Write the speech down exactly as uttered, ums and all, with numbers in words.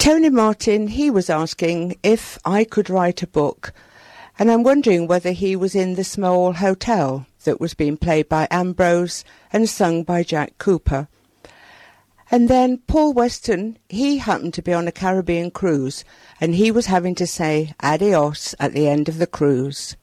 Tony Martin, he was asking if I could write a book, and I'm wondering whether he was in the small hotel that was being played by Ambrose and sung by Jack Cooper. And then Paul Weston, he happened to be on a Caribbean cruise, and he was having to say adios at the end of the cruise.